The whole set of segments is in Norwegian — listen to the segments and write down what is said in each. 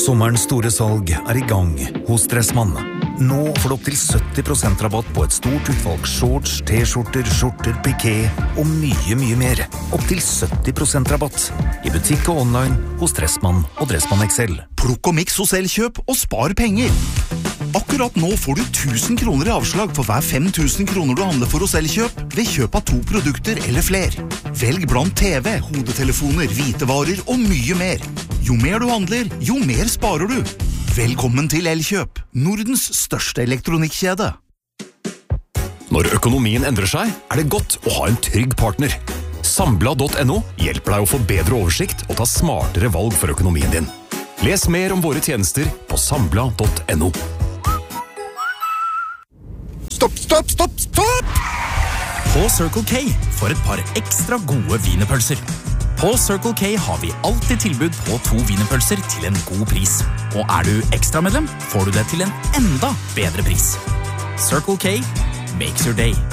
Sommerens store salg I gang hos Dressmann. Nå får du opp til 70% rabatt på et stort utvalg shorts, t-skjorter, skjorter, piké og mye mer. Opp til 70% rabatt I butikk og online hos Dressmann og Dressmann XL. Plukk og miks hos Elkjøp og spar penger. Akkurat nå får du 1000 kroner I avslag for hver 5000 kroner du handler for hos Elkjøp ved kjøp av 2 produkter eller flere. Velg blant TV, hodetelefoner, hvitevarer og mye mer. Jo mer du handler, jo mer sparer du. Velkommen til Elkjøp, Nordens største elektronikkjede. Når økonomien endrer seg, det godt å ha en trygg partner. Sambla.no hjelper deg å få bedre oversikt og ta smartere valg for økonomien din. Les mer om våre tjenester på sambla.no. Stopp! På Circle K for et par ekstra gode wienerpølser. På Circle K har vi alltid tilbud på 2 wienerpølser til en god pris. Og du ekstramedlem, får du det til en enda bedre pris. Circle K makes your day.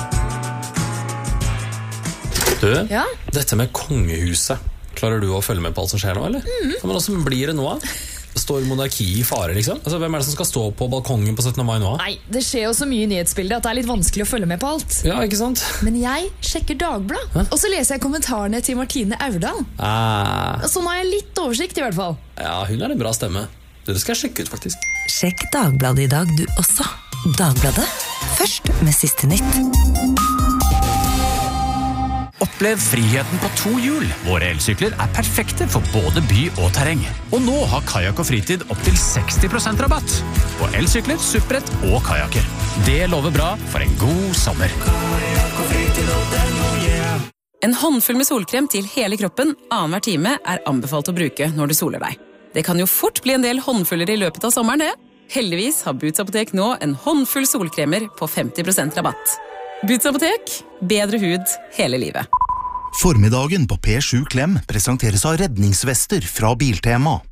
Du, Ja? dette med kongehuset, klarer du å følge med på alt som skjer nå, eller? Men hvordan blir det nå? Står monarki I fare, liksom? Altså, hvem det som skal stå på balkongen på 17. mai nå? Nei, det skjer jo så mye I nyhetsbildet at det litt vanskelig å følge med på alt. Ja, ikke sant? Men jeg sjekker Dagblad, og så leser jeg kommentarene til Martine Aurdal. Så nå har jeg litt oversikt I hvert fall. Ja, hun en bra stemme. Det skal jeg sjekke ut, faktisk. Sjekk Dagbladet I dag, du også. Dagbladet, først med siste nytt. Opplev friheten på 2 hjul. Våre elsykler perfekte for både by og terreng. Og nå har Kajak og Fritid opp til 60% rabatt på elsykler, supprett og kajaker. Det lover bra for en god sommer. En håndfull med solkrem til hele kroppen annenhver time anbefalt å bruke når du soler deg. Det kan jo fort bli en del håndfuller I løpet av sommeren, det. Heldigvis har Boots Apotek nå en håndfull solkremer på 50% rabatt. Boots Apotek, bedre hud hele livet. Formiddagen på P7 Klem presenteres av redningsvester fra Biltema.